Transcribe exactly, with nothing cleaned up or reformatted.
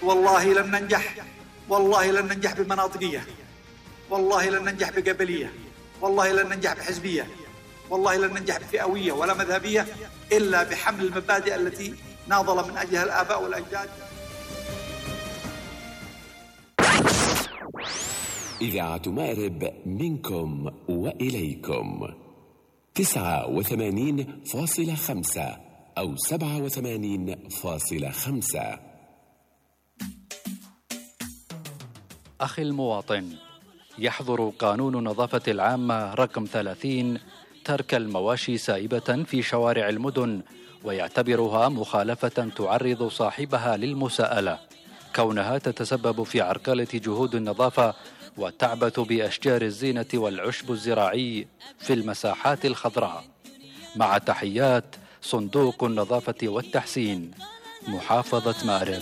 والله لن ننجح، والله لن ننجح بمناطقية، والله لن ننجح بقبلية، والله لن ننجح بحزبية، والله لن ننجح بفئوية ولا مذهبية إلا بحمل المبادئ التي ناضل من أجلها الآباء والأجداد. إذاعة مأرب منكم وإليكم تسعة وثمانين فاصلة خمسة أو سبعة وثمانين فاصلة خمسة. أخي المواطن، يحظر قانون النظافة العامة رقم ثلاثين ترك المواشي سائبة في شوارع المدن، ويعتبرها مخالفة تعرض صاحبها للمساءلة، كونها تتسبب في عرقلة جهود النظافة وتعبث بأشجار الزينة والعشب الزراعي في المساحات الخضراء. مع تحيات صندوق النظافة والتحسين، محافظة مأرب.